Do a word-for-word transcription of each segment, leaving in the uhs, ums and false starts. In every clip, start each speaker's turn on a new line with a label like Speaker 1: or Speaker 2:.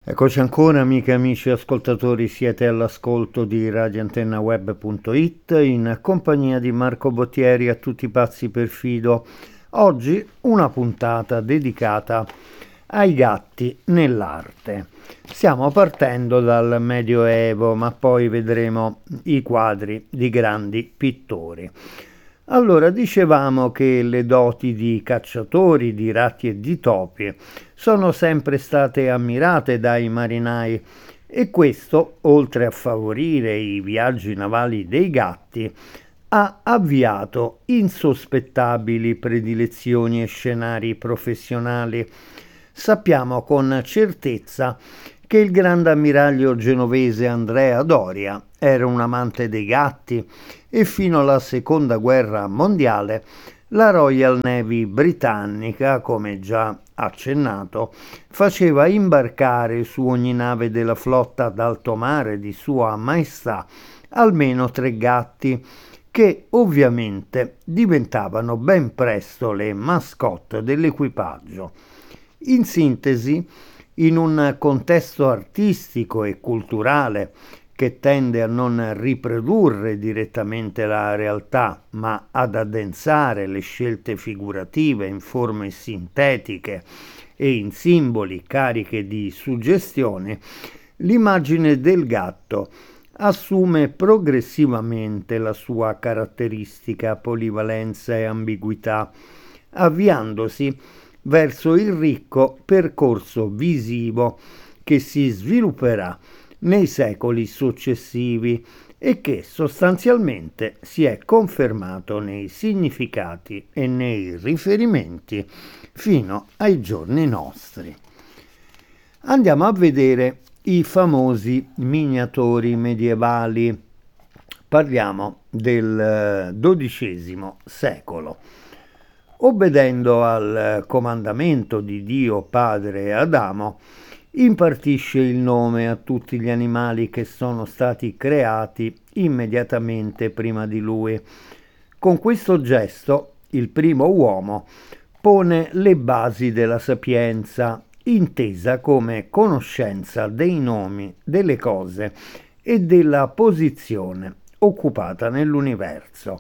Speaker 1: Eccoci ancora, amiche e amici ascoltatori, siete all'ascolto di radio antenna web punto it in compagnia di Marco Bottieri, a tutti pazzi per Fido. Oggi una puntata dedicata ai gatti nell'arte. Stiamo partendo dal Medioevo, ma poi vedremo i quadri di grandi pittori. Allora, dicevamo che le doti di cacciatori di ratti e di topi sono sempre state ammirate dai marinai e questo, oltre a favorire i viaggi navali dei gatti, ha avviato insospettabili predilezioni e scenari professionali. Sappiamo con certezza che il grande ammiraglio genovese Andrea Doria era un amante dei gatti e fino alla seconda guerra mondiale la Royal Navy britannica, come già accennato, faceva imbarcare su ogni nave della flotta d'alto mare di Sua Maestà almeno tre gatti, che ovviamente diventavano ben presto le mascotte dell'equipaggio. In sintesi, in un contesto artistico e culturale che tende a non riprodurre direttamente la realtà, ma ad addensare le scelte figurative in forme sintetiche e in simboli cariche di suggestione, l'immagine del gatto assume progressivamente la sua caratteristica polivalenza e ambiguità, avviandosi verso il ricco percorso visivo che si svilupperà nei secoli successivi e che sostanzialmente si è confermato nei significati e nei riferimenti fino ai giorni nostri. Andiamo a vedere i famosi miniatori medievali. Parliamo del dodicesimo secolo. Obbedendo al comandamento di Dio Padre Adamo, impartisce il nome a tutti gli animali che sono stati creati immediatamente prima di lui. Con questo gesto, il primo uomo pone le basi della sapienza, intesa come conoscenza dei nomi delle cose e della posizione occupata nell'universo.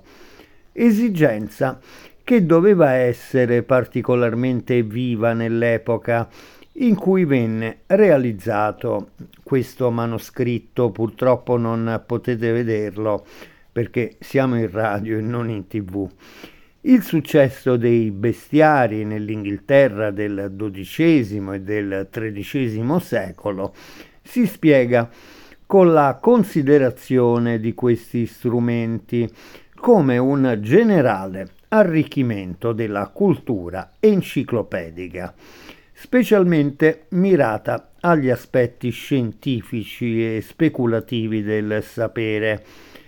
Speaker 1: Esigenza che doveva essere particolarmente viva nell'epoca in cui venne realizzato questo manoscritto. Purtroppo non potete vederlo perché siamo in radio e non in tv. Il successo dei bestiari nell'Inghilterra del dodicesimo e del tredicesimo secolo si spiega con la considerazione di questi strumenti come un generale arricchimento della cultura enciclopedica, specialmente mirata agli aspetti scientifici e speculativi del sapere.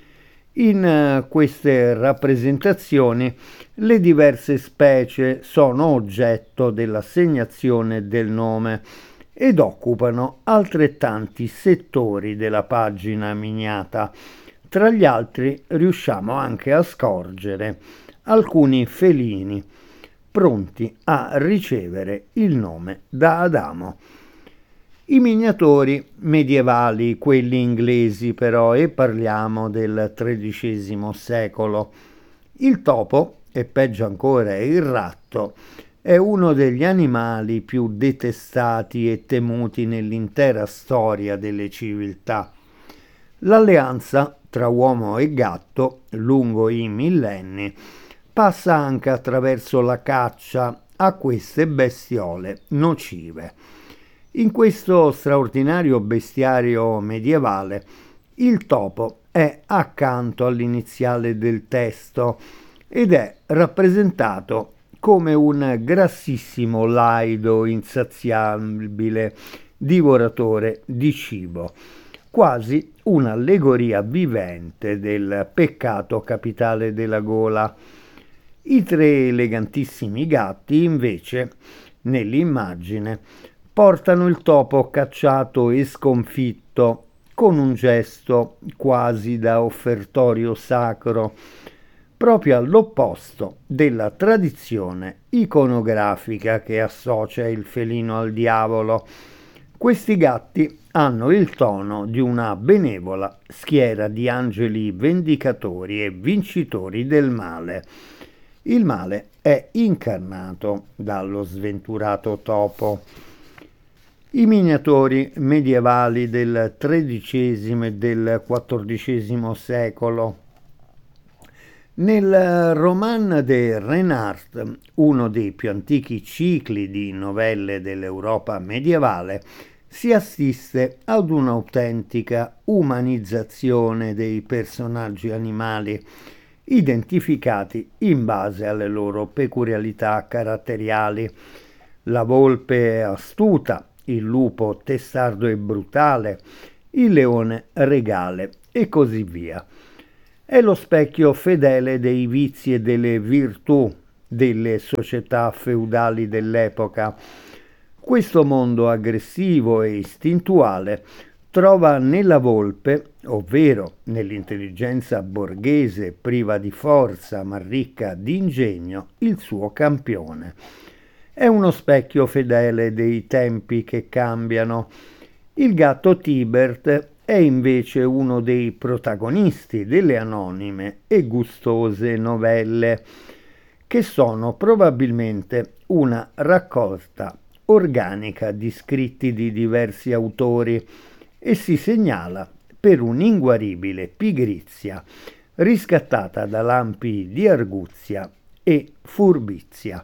Speaker 1: In queste rappresentazioni le diverse specie sono oggetto dell'assegnazione del nome ed occupano altrettanti settori della pagina miniata. Tra gli altri riusciamo anche a scorgere alcuni felini pronti a ricevere il nome da Adamo. I miniatori medievali, quelli inglesi però, e parliamo del tredicesimo secolo. Il topo, e peggio ancora il ratto, è uno degli animali più detestati e temuti nell'intera storia delle civiltà. L'alleanza tra uomo e gatto, lungo i millenni, passa anche attraverso la caccia a queste bestiole nocive. In questo straordinario bestiario medievale, il topo è accanto all'iniziale del testo ed è rappresentato come un grassissimo laido insaziabile divoratore di cibo, quasi un'allegoria vivente del peccato capitale della gola. I tre elegantissimi gatti, invece, nell'immagine, portano il topo cacciato e sconfitto con un gesto quasi da offertorio sacro, proprio all'opposto della tradizione iconografica che associa il felino al diavolo, Questi gatti hanno il tono di una benevola schiera di angeli vendicatori e vincitori del male. Il male è incarnato dallo sventurato topo. I miniatori medievali del tredicesimo e del quattordicesimo secolo. Nel roman de Renard, uno dei più antichi cicli di novelle dell'Europa medievale, si assiste ad un'autentica umanizzazione dei personaggi animali, identificati in base alle loro peculiarità caratteriali. La volpe è astuta, il lupo testardo e brutale, il leone regale e così via. È lo specchio fedele dei vizi e delle virtù delle società feudali dell'epoca. Questo mondo aggressivo e istintuale trova nella volpe, ovvero nell'intelligenza borghese priva di forza ma ricca di ingegno, il suo campione. È uno specchio fedele dei tempi che cambiano. Il gatto Tibert è invece uno dei protagonisti delle anonime e gustose novelle, che sono probabilmente una raccolta organica di scritti di diversi autori e si segnala per un'inguaribile pigrizia riscattata da lampi di arguzia e furbizia.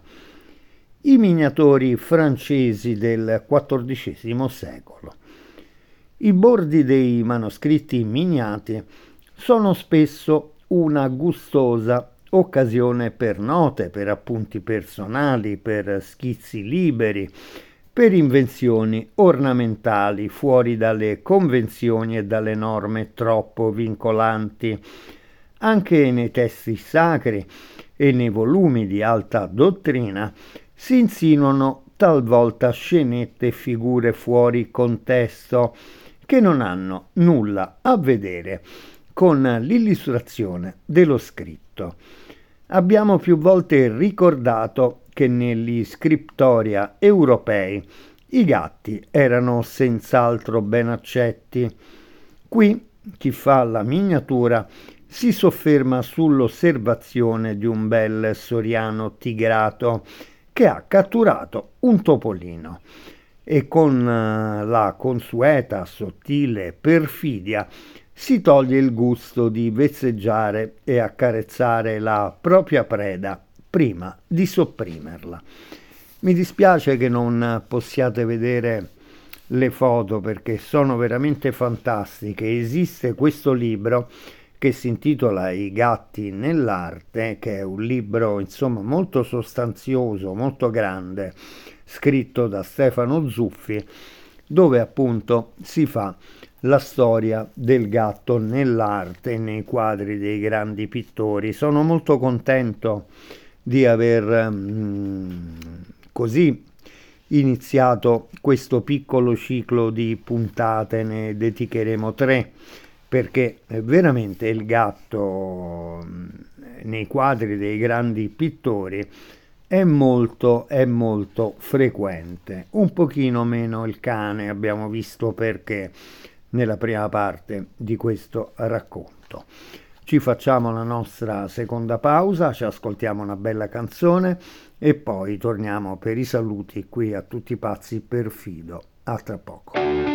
Speaker 1: I miniatori francesi del quattordicesimo secolo. I bordi dei manoscritti miniati sono spesso una gustosa occasione per note, per appunti personali, per schizzi liberi, per invenzioni ornamentali fuori dalle convenzioni e dalle norme troppo vincolanti. Anche nei testi sacri e nei volumi di alta dottrina si insinuano talvolta scenette e figure fuori contesto che non hanno nulla a vedere con l'illustrazione dello scritto. Abbiamo più volte ricordato che negli scriptoria europei i gatti erano senz'altro ben accetti. Qui chi fa la miniatura si sofferma sull'osservazione di un bel soriano tigrato che ha catturato un topolino e con la consueta sottile perfidia si toglie il gusto di vezzeggiare e accarezzare la propria preda prima di sopprimerla. Mi dispiace che non possiate vedere le foto perché sono veramente fantastiche. Esiste questo libro che si intitola I gatti nell'arte, che è un libro insomma molto sostanzioso, molto grande, scritto da Stefano Zuffi, dove appunto si fa la storia del gatto nell'arte, nei quadri dei grandi pittori. Sono molto contento di aver mh, così iniziato questo piccolo ciclo di puntate, ne dedicheremo tre, perché veramente il gatto nei quadri dei grandi pittori è molto, è molto frequente. Un pochino meno il cane, abbiamo visto perché nella prima parte di questo racconto. Ci facciamo la nostra seconda pausa, ci ascoltiamo una bella canzone e poi torniamo per i saluti qui a Tutti Pazzi per Fido. A tra poco.